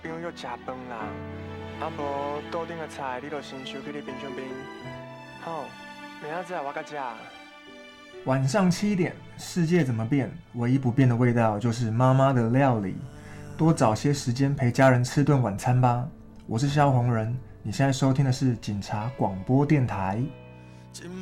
朋友食饭啦，啊无桌顶的菜你就先收去你冰箱冰。好，明仔载我甲食。 晚上7点，世界怎么变？唯一不变的味道就是妈妈的料理。多找些时间陪家人吃顿晚餐吧。我是萧红人，你现在收听的是警察广播电台。